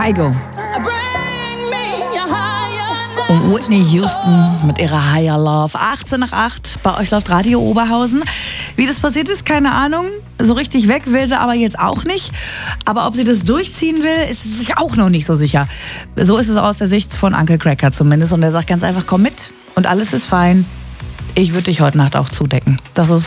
Kygo. Und Whitney Houston mit ihrer Higher Love. 18 nach 8, bei euch läuft Radio Oberhausen. Wie das passiert ist, keine Ahnung. So richtig weg will sie aber jetzt auch nicht. Aber ob sie das durchziehen will, ist sie sich auch noch nicht so sicher. So ist es aus der Sicht von Uncle Cracker zumindest. Und er sagt ganz einfach, komm mit und alles ist fein. Ich würde dich heute Nacht auch zudecken. Das ist